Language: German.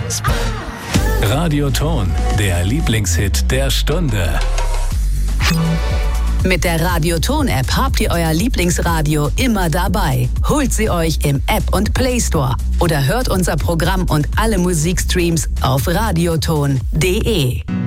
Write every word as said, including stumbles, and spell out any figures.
Radioton, der Lieblingshit der Stunde. Mit der Radioton-App habt ihr euer Lieblingsradio immer dabei. Holt sie euch im App- und Play Store oder hört unser Programm und alle Musikstreams auf radioton punkt de.